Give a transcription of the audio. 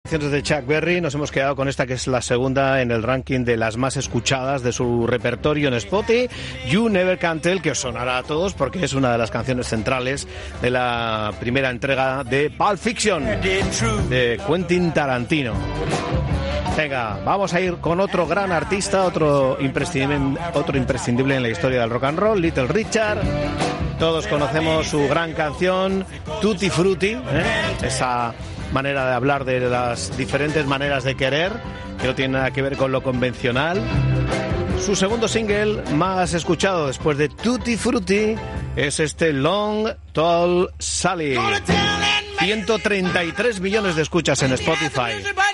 canciones de Chuck Berry, nos hemos quedado con esta que es la segunda en el ranking de las más escuchadas de su repertorio en Spotify, You Never Can Tell, que os sonará a todos porque es una de las canciones centrales de la primera entrega de Pulp Fiction, de Quentin Tarantino. Venga, vamos a ir con otro gran artista, otro imprescindible en la historia del rock and roll, Little Richard. Todos conocemos su gran canción, Tutti Frutti, esa manera de hablar de las diferentes maneras de querer, que no tiene nada que ver con lo convencional. Su segundo single más escuchado después de Tutti Frutti es este Long Tall Sally. 133 millones de escuchas en Spotify.